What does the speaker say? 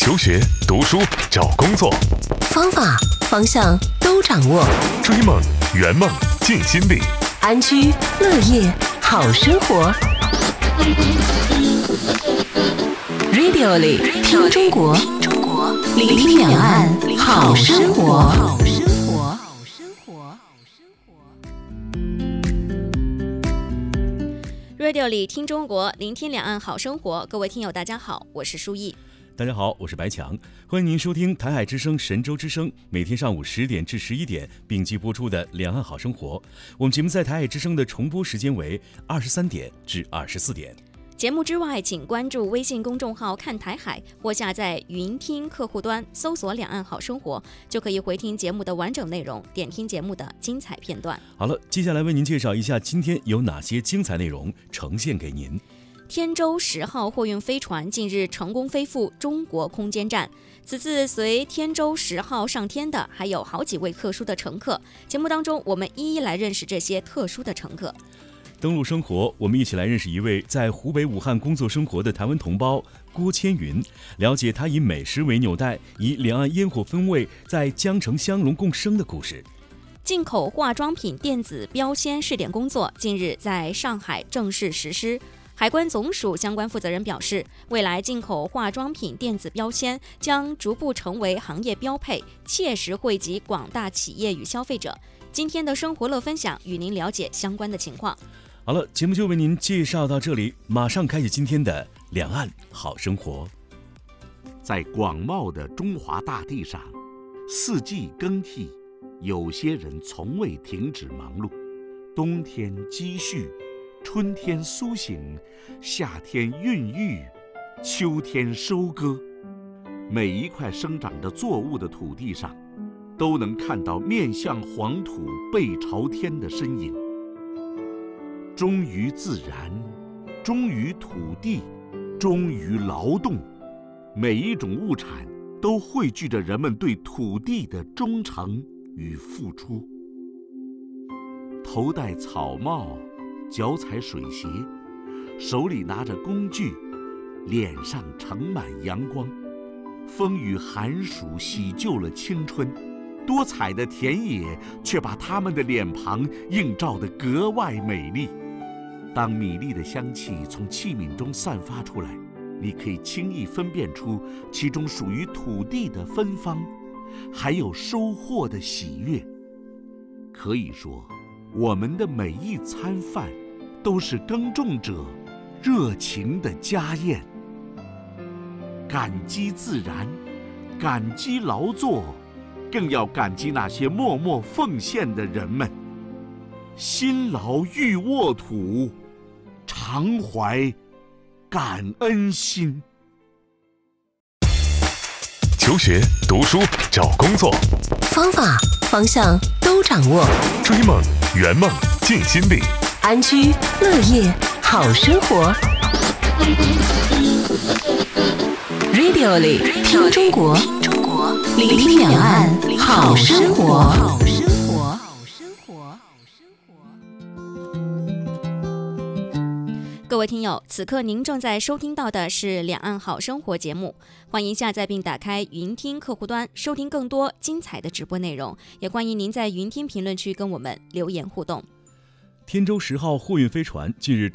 求学、读书、找工作， 方法、方向都掌握。 追梦、圆梦、尽心力， 安居乐业，好生活。Radio 里听中国，聆听两岸好生活。 Radio 里听中国，聆听两岸好生活。各位听友大家好，我是舒毅。 大家好，我是白强，欢迎您收听台海之声、神州之声，每天上午10点至11点并机播出的《两岸好生活》。我们节目在台海之声的重播时间为23点至24点。 节目之外，请关注微信公众号看台海，或下载云听客户端搜索两岸好生活，就可以回听节目的完整内容，点听节目的精彩片段。 好了，接下来为您介绍一下今天有哪些精彩内容呈现给您。 天舟10号货运飞船近日成功飞赴中国空间站，此次随天舟10号上天的还有好几位特殊的乘客。节目当中，我们一一来认识这些特殊的乘客。 登陆生活，我们一起来认识一位在湖北武汉工作生活的台湾同胞郭千云，了解他以美食为纽带，以两岸烟火风味在江城相融共生的故事。 进口化妆品电子标签试点工作近日在上海正式实施。海关总署相关负责人表示，未来进口化妆品电子标签将逐步成为行业标配，切实惠及广大企业与消费者。今天的生活乐分享与您了解相关的情况。 好了，节目就为您介绍到这里，马上开始今天的两岸好生活。 在广袤的中华大地上，四季更替，有些人从未停止忙碌。冬天积蓄，春天苏醒，夏天孕育，秋天收割。每一块生长着作物的土地上，都能看到面向黄土背朝天的身影。忠于自然，忠于土地，忠于劳动，每一种物产都汇聚着人们对土地的忠诚与付出。头戴草帽，脚踩水鞋，手里拿着工具，脸上盛满阳光。风雨寒暑洗旧了青春，多彩的田野却把他们的脸庞映照得格外美丽。当米粒的香气从器皿中散发出来，你可以轻易分辨出其中属于土地的芬芳，还有收获的喜悦。可以说，我们的每一餐饭都是耕种者热情的家宴。感激自然，感激劳作，更要感激那些默默奉献的人们。辛劳欲沃土，常怀感恩心。 求学、读书、找工作， 方法、方向都掌握。 追梦、圆梦、尽心力， 安居乐业，好生活。Radio 里听中国，聆听两岸好生活。 各位听友，此刻您正在收听到的是两岸好生活节目，欢迎下载并打开云听客户端，收听更多精彩的直播内容，也欢迎您在云听评论区跟我们留言互动。 天舟10号货运飞船近日